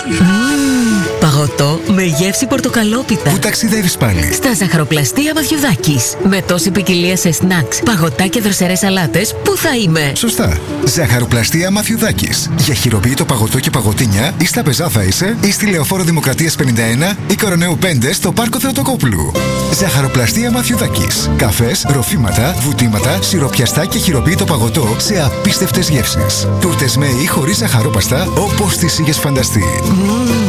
Παγωτό με γεύση πορτοκαλόπιτα. Πού ταξιδεύεις πάλι? Στα Ζαχαροπλαστεία Μαθιουδάκης. Με τόση ποικιλία σε σνακς, παγωτά και δροσερές σαλάτες, πού θα είμαι? Σωστά. Ζαχαροπλαστεία Μαθιουδάκης. Για χειροποίητο παγωτό και παγωτίνια, ή στα Πεζά θα είσαι, ή στη Λεωφόρο Δημοκρατίας 51 ή Κοροναίου 5 στο Πάρκο Θεοτοκόπουλου. Ζαχαροπλαστεία Μαθιουδάκης. Καφές, ροφήματα, βουτήματα, σιροπιαστά και χειροποίητο παγωτό σε απίστευτες γεύσεις. Τούρτες με ή χωρίς ζαχαρόπαστα, όπως τις είχες φανταστεί.